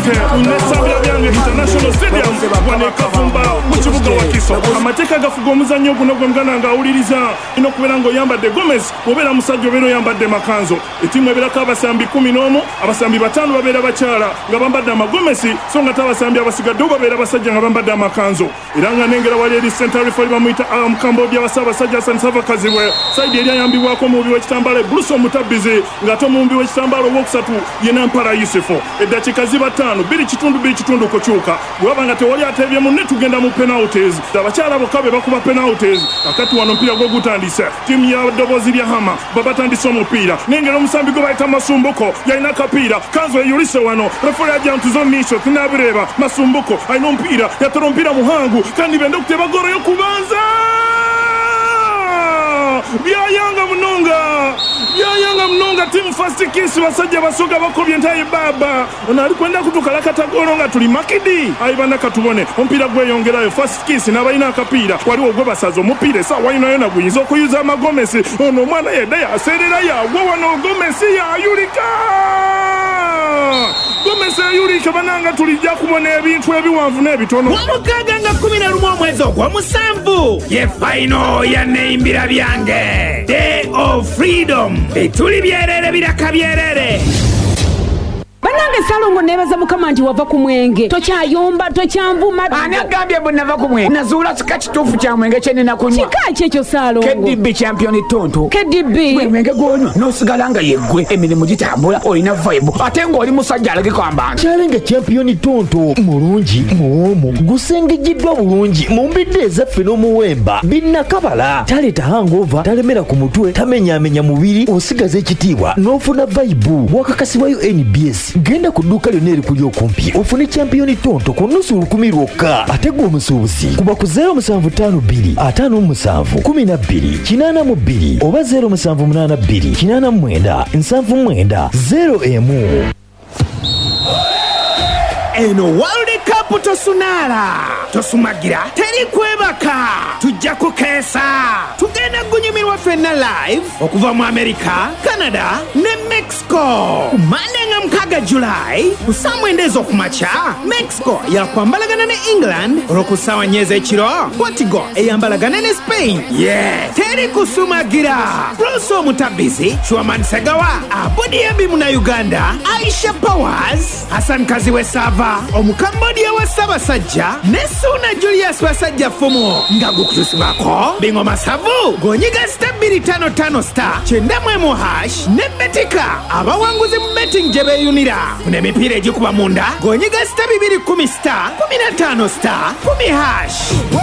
Ate unesabira byange International Stadium wane Kavumba mu kibuga Wakiso. Amateeka gafuga omuzannyo guno gwe muganda ng'awuliriza ino okubeera ng'oyambadde Gomez obeera musajja obeera oyambadde makanzo. Ettiimu ebeerako abasambi 11 abasambi 5 babeera bakyala nga bambadde amagomesi so nga tabasambi abasigadde babeera basajja nga bambadde amakanzo. Era nga nengera wali eri Central Referee bamuyita Cambodia basabasajja Sansava Kaziwe saidi eri ayambibwako omuwubi w'ekitambaala Bruce Omutabbizi ng'ate omuwubi w'ekitambaala owookusatu ye Nampala Yusufu. Eddakiika ziba 5 2 kukyuka bw'aba nga tewali ateebye munne tugenda mu penalties. Abakyala bokka be bakuba penalties akati wano omupiira gwo gutandise ttiimu ya ddoboozi lya Hama babatandise omupiira nengera omusambi gwe bayita Masumbuko yalina akapiira Kanzo eyulise wano referee ajja ntuzo miso tinabireba Masumbuko alina omupiira yatera omupiira muhangu kandi benda okuteba goro y'okubanza byayanga munonga team first kiss basajja basoga bakobye ntaye baba ono ali kwenda kutukala katagoro nga tuli makidi ayibana katubone omupiira gweyongerayo first kiss n'abalina akapiira waliwo gwe basaza omupiira esaawa yino yona guyinza okuyuza amagomesi ono omwana yedda yaseerera yagwa wano gomesi yayulika Gomesi yayulika bananga tulijja kubona ebintu ebiwanvu n'ebitono Omukaaga nga 11 omwezi ogw'omusanvu ye final ya neimbira byange Day of Freedom etuli byerere biraka byerere Banange Salongo nebaza mukama nti wava ku mwenge tokyayomba tokyanvuma ani agambye bwe nava ku mwenge nazuula kika kituufu kya mwenge kye nina kunywa kika kyekyo Salongo KDB champion tonto KDB gwe mwenge gwonywa n'osigala nga yeggwe emirimu gitambula olina vibe ate ng'oli musajja alagikamba nti Challenge champion tonto mulungi muwomu gusengejiddwa bulungi mu mbidde ezaffe n'omuwemba binnakabala taleeta hangover talemera ku mutwe tamenyaamenya mubiri osigaza ekitiibwa n'ofuna vibe wakakasibwayo NBS genda ku dduuka lyonna erikuli okumpi ofune champion tonto ku nnusu 10 lwokka ate gwe omusuubuzi kuba ku 0752 57 12 82 oba 0782 89 79 0 eno World Cup tosunaala tosumagira teri kwebaka tujja kukeesa tugenda kunyumirwa ffenna live okuva mu America, Canada ne Mexico Monday nga 6 July ku saa 9 ez'okumakya Mexico yakwambalagana ne England olw'oku ssaawa 4 ez'ekiro Portugal eyambalagana ne Spain teri kusumagira Bruce Omutabbizi Chouamani Segawa Abudi mu na Uganda Aisha Powers Hassan Kaziwe Sava Omukambodia wa Ssaabasajja ne Suna Julius Basajja Fumu nga gukutusibako bingoma savu gonyiga star 255 star 91 hash ne betika abawanguzi mu betting gye beeyunira funa emipiira egikuba munda gonyiga star 210 star 15 star 10 hash